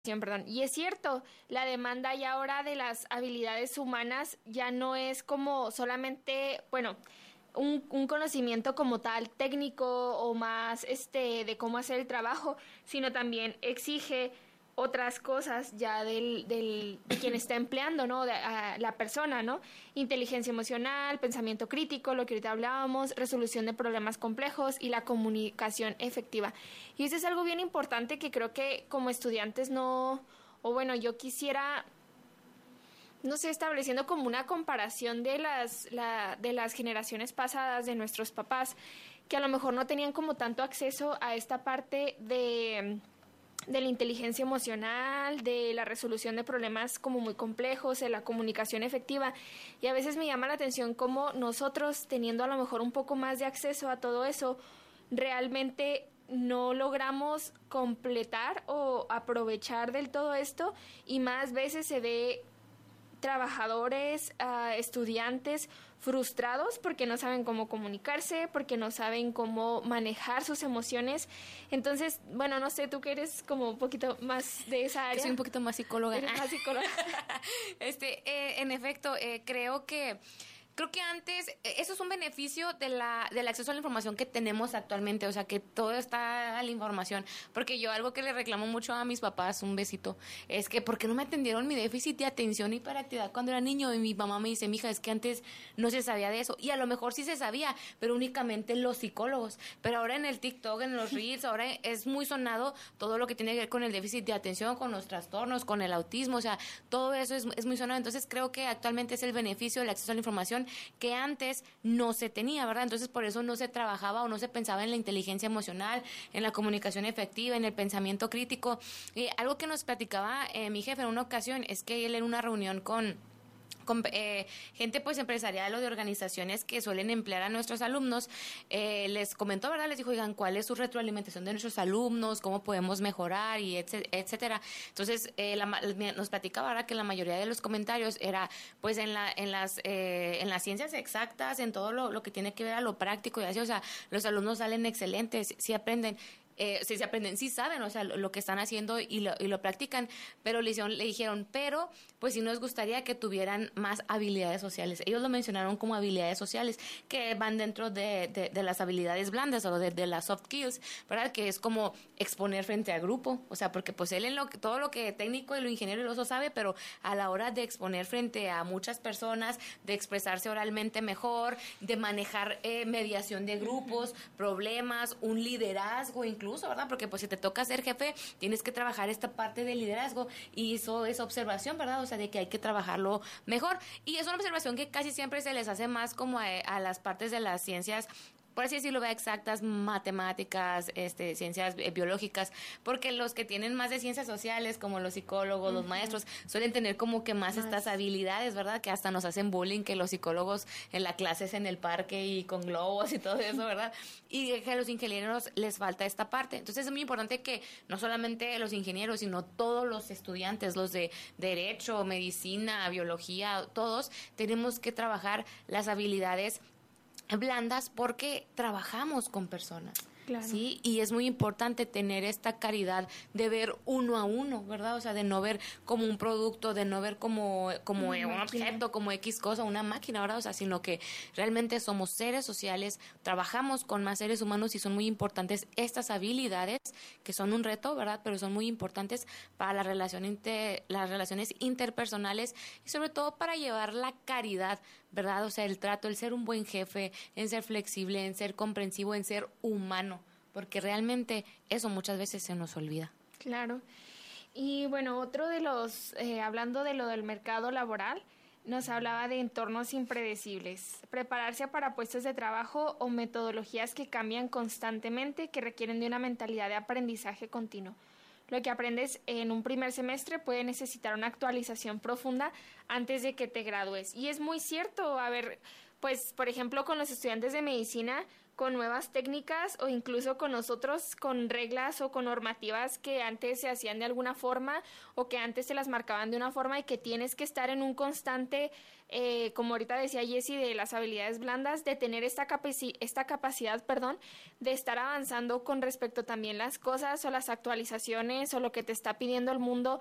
Perdón. Y es cierto, la demanda ya ahora de las habilidades humanas ya no es como solamente, bueno, un conocimiento como tal técnico o más de cómo hacer el trabajo, sino también exige otras cosas ya de quien está empleando, ¿no? A la persona, ¿no? Inteligencia emocional, pensamiento crítico, lo que ahorita hablábamos, resolución de problemas complejos y la comunicación efectiva. Y eso es algo bien importante que creo que como estudiantes no, o bueno, yo quisiera, no sé, estableciendo como una comparación de de las generaciones pasadas, de nuestros papás, que a lo mejor no tenían como tanto acceso a esta parte de la inteligencia emocional, de la resolución de problemas como muy complejos, de la comunicación efectiva. Y a veces me llama la atención cómo nosotros, teniendo a lo mejor un poco más de acceso a todo eso, realmente no logramos completar o aprovechar del todo esto, y más veces se ve trabajadores, estudiantes frustrados porque no saben cómo comunicarse, porque no saben cómo manejar sus emociones. Entonces, bueno, no sé, tú que eres como un poquito más de esa área. Que soy un poquito más psicóloga. Eres más psicóloga. En efecto, creo que antes, eso es un beneficio del acceso a la información que tenemos actualmente, o sea, que todo está a la información, porque yo algo que le reclamo mucho a mis papás, un besito, es que ¿por qué no me atendieron mi déficit de atención y hiperactividad cuando era niño? Y mi mamá me dice, mija, es que antes no se sabía de eso, y a lo mejor sí se sabía, pero únicamente los psicólogos, pero ahora en el TikTok, en los Reels, ahora es muy sonado todo lo que tiene que ver con el déficit de atención, con los trastornos, con el autismo, o sea, todo eso es muy sonado. Entonces creo que actualmente es el beneficio del acceso a la información que antes no se tenía, ¿verdad? Entonces por eso no se trabajaba o no se pensaba en la inteligencia emocional, en la comunicación efectiva, en el pensamiento crítico. Y algo que nos platicaba mi jefe en una ocasión es que él en una reunión con gente pues empresarial o de organizaciones que suelen emplear a nuestros alumnos, les comentó, ¿verdad? Les dijo, oigan, ¿cuál es su retroalimentación de nuestros alumnos? ¿Cómo podemos mejorar? Y etcétera. Entonces, nos platicaba ahora que la mayoría de los comentarios era pues en las ciencias exactas, en todo lo que tiene que ver a lo práctico y así, o sea, los alumnos salen excelentes, sí aprenden. Se aprenden, sí saben, o sea, lo que están haciendo y lo practican, pero le dijeron, pero pues sí nos gustaría que tuvieran más habilidades sociales. Ellos lo mencionaron como habilidades sociales, que van dentro de las habilidades blandas o de las soft skills, ¿verdad? Que es como exponer frente al grupo, o sea, porque pues él en todo lo que técnico y lo ingeniero y lo sabe, pero a la hora de exponer frente a muchas personas, de expresarse oralmente mejor, de manejar mediación de grupos, problemas, un liderazgo incluso, ¿verdad? Porque pues si te toca ser jefe, tienes que trabajar esta parte del liderazgo y eso es observación, ¿verdad? O sea, de que hay que trabajarlo mejor. Y es una observación que casi siempre se les hace más como a las partes de las ciencias, por así decirlo, exactas, matemáticas, ciencias biológicas, porque los que tienen más de ciencias sociales, como los psicólogos, los maestros, suelen tener como que más estas habilidades, ¿verdad? Que hasta nos hacen bullying, que los psicólogos en la clase es en el parque y con globos y todo eso, ¿verdad? Y que a los ingenieros les falta esta parte. Entonces es muy importante que no solamente los ingenieros, sino todos los estudiantes, los de derecho, medicina, biología, todos tenemos que trabajar las habilidades blandas porque trabajamos con personas. Claro. Sí, y es muy importante tener esta caridad de ver uno a uno, ¿verdad? O sea, de no ver como un producto, de no ver como un objeto, como X cosa, una máquina, ¿verdad? O sea, sino que realmente somos seres sociales, trabajamos con más seres humanos y son muy importantes estas habilidades, que son un reto, ¿verdad? Pero son muy importantes para las relaciones interpersonales y sobre todo para llevar la caridad, ¿verdad? O sea, el trato, el ser un buen jefe, en ser flexible, en ser comprensivo, en ser humano, porque realmente eso muchas veces se nos olvida. Claro. Y bueno, otro de los, hablando de lo del mercado laboral, nos hablaba de entornos impredecibles, prepararse para puestos de trabajo o metodologías que cambian constantemente, que requieren de una mentalidad de aprendizaje continuo. Lo que aprendes en un primer semestre puede necesitar una actualización profunda antes de que te gradúes. Y es muy cierto, a ver, pues por ejemplo con los estudiantes de medicina, con nuevas técnicas o incluso con nosotros, con reglas o con normativas que antes se hacían de alguna forma o que antes se las marcaban de una forma y que tienes que estar en un constante, como ahorita decía Jessie, de las habilidades blandas, de tener esta capacidad, perdón, de estar avanzando con respecto también las cosas o las actualizaciones o lo que te está pidiendo el mundo